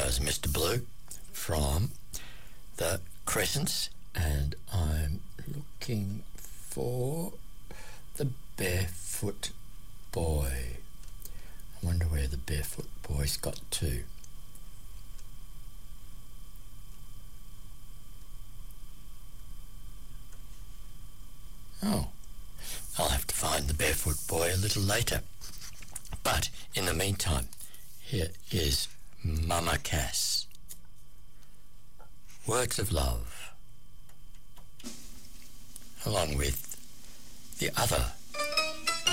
was Mr. Blue from the Crescents, and I'm looking for the Barefoot Boy. I wonder where the Barefoot Boy's got to. Oh, I'll have to find the Barefoot Boy a little later. But in the meantime, here is Mama Cass. Words of Love, along with the other